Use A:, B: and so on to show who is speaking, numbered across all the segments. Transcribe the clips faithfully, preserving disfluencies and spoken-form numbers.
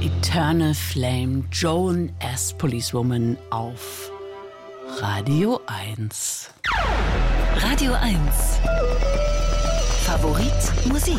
A: Eternal Flame, Joan as Policewoman auf Radio eins.
B: Radio eins. Favorit Musik.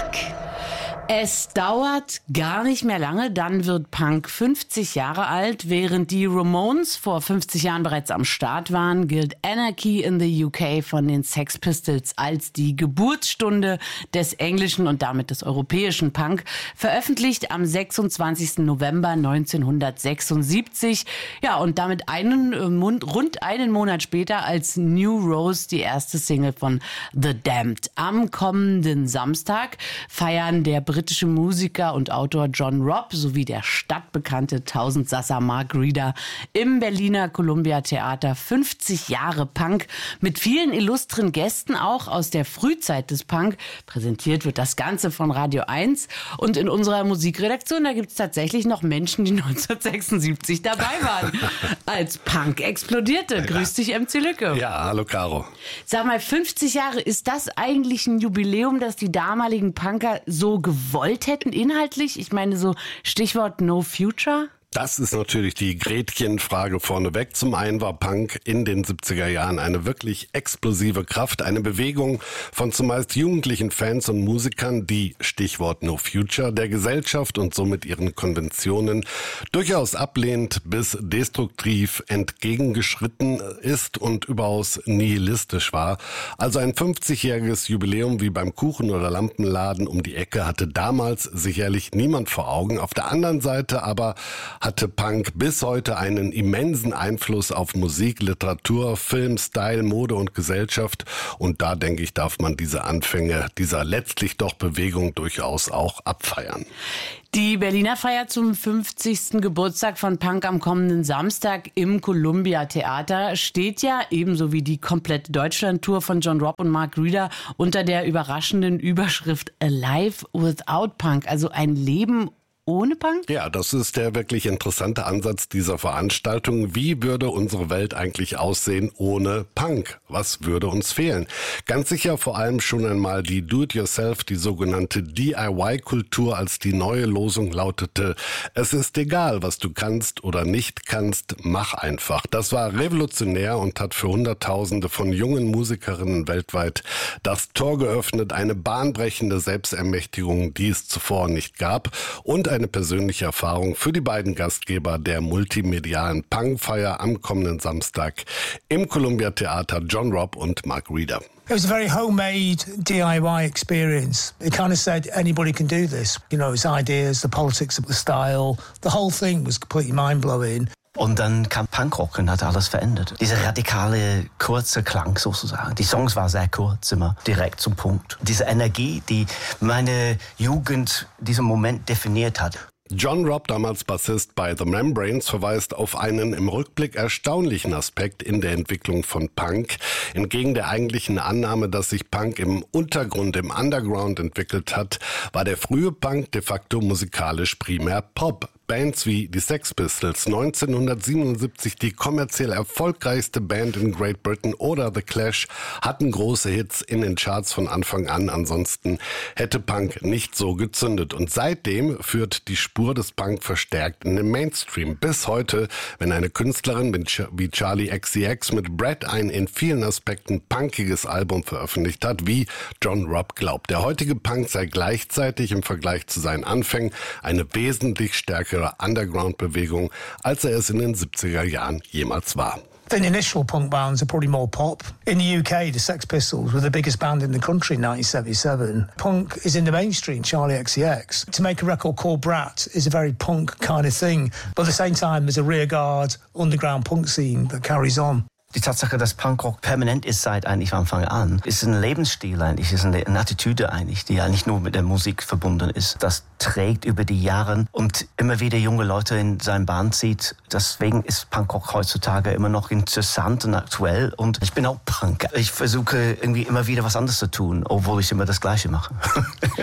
A: Es dauert gar nicht mehr lange, dann wird Punk fünfzig Jahre alt. Während die Ramones vor fünfzig Jahren bereits am Start waren, gilt Anarchy in the U K von den Sex Pistols als die Geburtsstunde des englischen und damit des europäischen Punk. Veröffentlicht am sechsundzwanzigsten November neunzehnhundertsechsundsiebzig. Ja, und damit einen, rund einen Monat später als New Rose die erste Single von The Damned. Am kommenden Samstag feiern der britische Musiker und Autor John Robb sowie der stadtbekannte Tausendsasser Mark Reeder im Berliner Columbia Theater fünfzig Jahre Punk mit vielen illustren Gästen auch aus der Frühzeit des Punk. Präsentiert wird das Ganze von Radio eins und in unserer Musikredaktion, da gibt es tatsächlich noch Menschen, die neunzehnhundertsechsundsiebzig dabei waren, als Punk explodierte. Grüß dich, M C Lücke.
C: Ja, hallo Caro.
A: Sag mal, fünfzig Jahre, ist das eigentlich ein Jubiläum, das die damaligen Punker so gewollt hätten inhaltlich? Ich meine so Stichwort No Future?
C: Das ist natürlich die Gretchenfrage vorneweg. Zum einen war Punk in den siebziger Jahren eine wirklich explosive Kraft, eine Bewegung von zumeist jugendlichen Fans und Musikern, die, Stichwort No Future, der Gesellschaft und somit ihren Konventionen durchaus ablehnend bis destruktiv entgegengeschritten ist und überaus nihilistisch war. Also ein fünfzigjähriges Jubiläum wie beim Kuchen- oder Lampenladen um die Ecke hatte damals sicherlich niemand vor Augen. Auf der anderen Seite aber hatte Punk bis heute einen immensen Einfluss auf Musik, Literatur, Film, Style, Mode und Gesellschaft. Und da, denke ich, darf man diese Anfänge dieser letztlich doch Bewegung durchaus auch abfeiern.
A: Die Berliner Feier zum fünfzigsten Geburtstag von Punk am kommenden Samstag im Columbia Theater steht ja, ebenso wie die komplette Deutschland-Tour von John Robb und Mark Reeder, unter der überraschenden Überschrift Alive Without Punk, also ein Leben ohne Punk?
C: Ja, das ist der wirklich interessante Ansatz dieser Veranstaltung. Wie würde unsere Welt eigentlich aussehen ohne Punk? Was würde uns fehlen? Ganz sicher vor allem schon einmal die Do-it-yourself, die sogenannte D I Y-Kultur, als die neue Losung lautete: Es ist egal, was du kannst oder nicht kannst, mach einfach. Das war revolutionär und hat für Hunderttausende von jungen Musikerinnen weltweit das Tor geöffnet, eine bahnbrechende Selbstermächtigung, die es zuvor nicht gab, und eine persönliche Erfahrung für die beiden Gastgeber der multimedialen Punkfeier am kommenden Samstag im Columbia Theater, John Robb und Mark Reeder.
D: It was a very homemade D I Y experience. It kind of said anybody can do this. You know, its ideas, the politics of the style, the whole thing was completely mind-blowing.
E: Und dann kam Punkrock und hat alles verändert. Dieser radikale, kurze Klang sozusagen. Die Songs waren sehr kurz, immer direkt zum Punkt. Diese Energie, die meine Jugend, diesen Moment definiert hat.
C: John Robb, damals Bassist bei The Membranes, verweist auf einen im Rückblick erstaunlichen Aspekt in der Entwicklung von Punk. Entgegen der eigentlichen Annahme, dass sich Punk im Untergrund, im Underground entwickelt hat, war der frühe Punk de facto musikalisch primär Pop. Bands wie die Sex Pistols, neunzehnhundertsiebenundsiebzig die kommerziell erfolgreichste Band in Great Britain, oder The Clash hatten große Hits in den Charts von Anfang an. Ansonsten hätte Punk nicht so gezündet. Und seitdem führt die Spur des Punk verstärkt in den Mainstream. Bis heute, wenn eine Künstlerin wie Charli X C X mit Brad ein in vielen Aspekten punkiges Album veröffentlicht hat, wie John Robb glaubt. Der heutige Punk sei gleichzeitig im Vergleich zu seinen Anfängen eine wesentlich stärkere Underground-Bewegung, als er es in den siebziger Jahren jemals war.
D: The initial punk bands are probably more pop. In the U K, the Sex Pistols were the biggest band in the country in nineteen seventy-seven. Punk is in the mainstream, Charli X C X. To make a record called Brat is a very punk kind of thing. But at the same time, there's a rearguard underground punk scene that carries on.
E: Die Tatsache, dass Punkrock permanent ist seit eigentlich von Anfang an, ist ein Lebensstil eigentlich, ist eine, eine Attitüde eigentlich, die ja nicht nur mit der Musik verbunden ist. Das trägt über die Jahre und immer wieder junge Leute in seine Band zieht. Deswegen ist Punkrock heutzutage immer noch interessant und aktuell. Und ich bin auch Punk. Ich versuche irgendwie immer wieder was anderes zu tun, obwohl ich immer das Gleiche mache.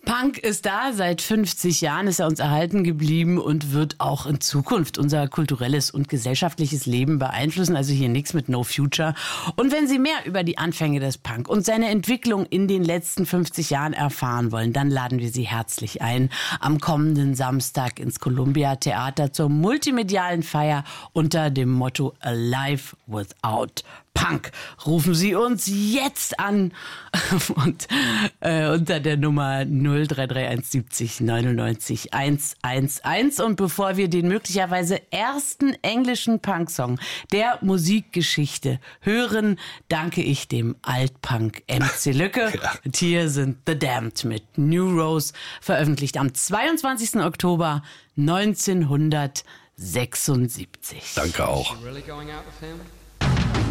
A: Punk ist da, seit fünfzig Jahren ist er uns erhalten geblieben und wird auch in Zukunft unser kulturelles und gesellschaftliches Leben beeinflussen. Also hier nichts mit No Future. Und wenn Sie mehr über die Anfänge des Punk und seine Entwicklung in den letzten fünfzig Jahren erfahren wollen, dann laden wir Sie herzlich ein am kommenden Samstag ins Columbia Theater zur multimedialen Feier unter dem Motto Alive Without Punk. Rufen Sie uns jetzt an und äh, unter der Nummer null drei drei eins siebzig neunundneunzig hundertelf. Und bevor wir den möglicherweise ersten englischen Punk-Song der Musikgeschichte hören, danke ich dem Altpunk M C Lücke. Ja. Und hier sind The Damned mit New Rose, veröffentlicht am zweiundzwanzigsten Oktober neunzehnhundertsechsundsiebzig.
C: Danke auch.
F: Really going out with him?